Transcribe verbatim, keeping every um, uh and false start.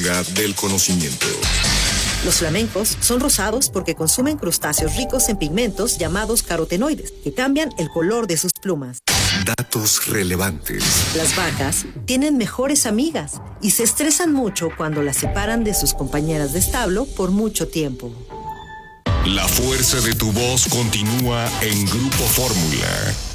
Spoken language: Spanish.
fórmula del conocimiento. Los flamencos son rosados porque consumen crustáceos ricos en pigmentos llamados carotenoides, que cambian el color de sus plumas. Datos relevantes. Las vacas tienen mejores amigas y se estresan mucho cuando las separan de sus compañeras de establo por mucho tiempo. La fuerza de tu voz continúa en Grupo Fórmula.